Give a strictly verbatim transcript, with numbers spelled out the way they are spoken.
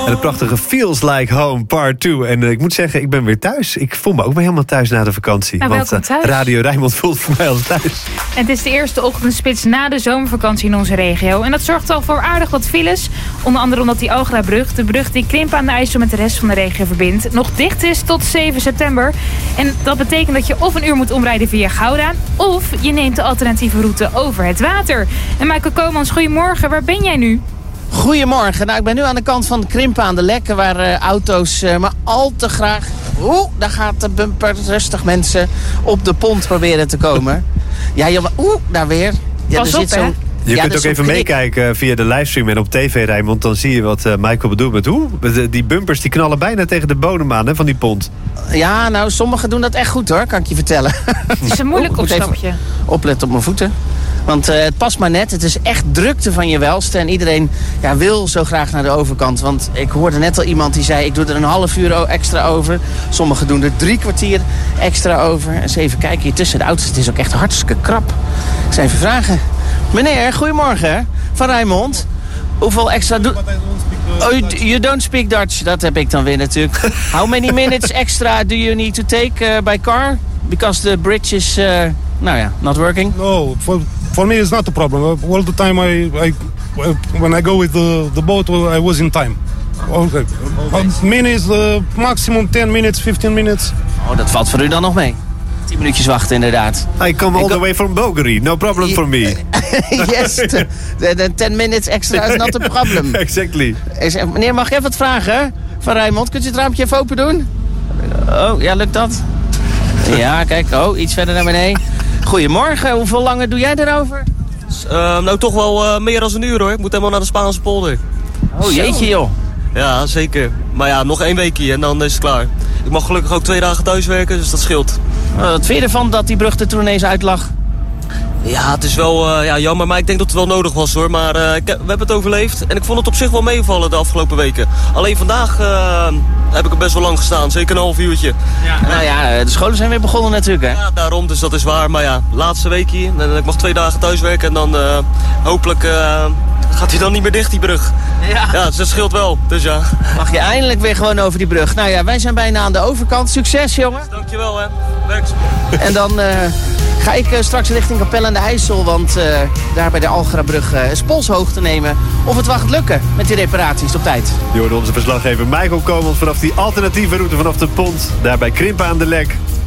En het prachtige Feels Like Home Part twee. En uh, ik moet zeggen, ik ben weer thuis. Ik voel me ook weer helemaal thuis na de vakantie. Nou, want uh, Radio Rijnmond voelt voor mij als thuis. En het is de eerste ochtendspits na de zomervakantie in onze regio. En dat zorgt al voor aardig wat files. Onder andere omdat die Algrabrug, de brug die Krimpen aan de IJssel met de rest van de regio verbindt, nog dicht is tot zeven september. En dat betekent dat je of een uur moet omrijden via Gouda, of je neemt de alternatieve route over het water. En Michael Komans, goedemorgen. Waar ben jij nu? Goedemorgen. Nou, ik ben nu aan de kant van Krimpen aan de Lek, waar uh, auto's uh, maar al te graag... Oeh, daar gaat de bumper rustig mensen op de pont proberen te komen. Ja, joh, oeh, daar weer. Ja, Pas er op, zit zo'n... Je ja, kunt ook even meekijken via de livestream en op tv, Rijnmond. Dan zie je wat uh, Michael bedoelt met hoe. Die bumpers die knallen bijna tegen de bodem aan, hè, van die pont. Ja, nou, sommigen doen dat echt goed, hoor, kan ik je vertellen. Het is een moeilijk Oeh, opstapje. Opletten op mijn voeten. Want uh, het past maar net. Het is echt drukte van je welste. En iedereen ja, wil zo graag naar de overkant. Want ik hoorde net al iemand die zei, ik doe er een half uur extra over. Sommigen doen er drie kwartier extra over. Eens even kijken hier tussen de auto's. Het is ook echt hartstikke krap. Ik zou even vragen. Meneer, goedemorgen. Van Rijnmond. Hoeveel extra doe... Oh, you don't speak Dutch. Dat heb ik dan weer natuurlijk. How many minutes extra do you need to take uh, by car? Because the bridge is, uh, nou ja, not working. No, for, for me it's not a problem. All the time I, I when I go with the, the boat, I was in time. Okay. Okay. Minutes, uh, maximum ten minutes, fifteen minutes. Oh, dat valt voor u dan nog mee. tien minuutjes wachten, inderdaad. I come all the way from Bulgaria. No problem for me. Yes, the, the ten minutes extra is not a problem. Exactly. Meneer, mag ik even wat vragen? Van Rijnmond, kunt u het raampje even open doen? Oh, ja, lukt dat? Ja, kijk, oh, iets verder naar beneden. Goedemorgen, hoeveel langer doe jij erover? Uh, nou, toch wel uh, meer dan een uur, hoor. Ik moet helemaal naar de Spaanse polder. Oh, jeetje, joh. Ja, zeker. Maar ja, nog één weekje en dan is het klaar. Ik mag gelukkig ook twee dagen thuis werken, dus dat scheelt. Uh, wat vind je ervan dat die brug er toen ineens uitlag? Ja, het is wel uh, ja, jammer, maar ik denk dat het wel nodig was, hoor. Maar uh, ik, we hebben het overleefd en ik vond het op zich wel meevallen de afgelopen weken. Alleen vandaag uh, heb ik er best wel lang gestaan, zeker een half uurtje. Ja, nou ja, de scholen zijn weer begonnen natuurlijk, hè? Ja, daarom, dus dat is waar. Maar ja, laatste weekje, en ik mag twee dagen thuis werken en dan uh, hopelijk... Uh, gaat hij dan niet meer dicht, die brug? Ja. Ja, dus dat scheelt wel. Dus ja. Mag je eindelijk weer gewoon over die brug. Nou ja, wij zijn bijna aan de overkant. Succes, jongen. Dankjewel, hè. Werks. En dan uh, ga ik uh, straks richting Capelle aan de IJssel. Want uh, daar bij de Algrabrug uh, is polshoog te nemen. Of het wacht lukken met die reparaties op tijd. Je hoorde onze verslaggever Michael Komans vanaf die alternatieve route vanaf de pont. Daar bij Krimpen aan de Lek.